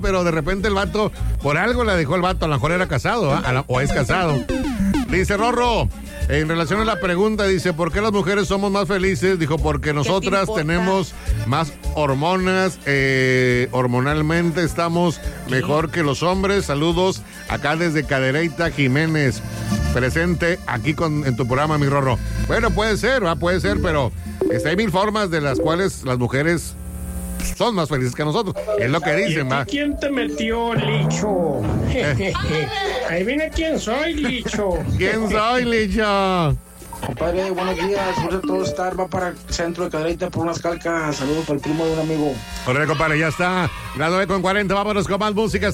pero de repente el vato, por algo la dejó el vato, a lo mejor era casado, o es casado. Dice Rorro, en relación a la pregunta, dice, ¿por qué las mujeres somos más felices? Dijo, porque nosotras tenemos más hormonas, hormonalmente estamos mejor que los hombres. Saludos acá desde Cadereyta, Jiménez, presente aquí en tu programa, mi Rorro. Bueno, puede ser, pero hay mil formas de las cuales las mujeres son más felices que nosotros. Es lo que dicen, ¿va? ¿Quién te metió, Licho? Ahí viene quién soy, Licho. ¿Quién soy, Licho? Compadre, buenos días. Por todo estar, va para el centro de Cadereyta por unas calcas. Saludos para el primo de un amigo. Correcto, compadre, ya está. Las 9:40, vámonos con más música.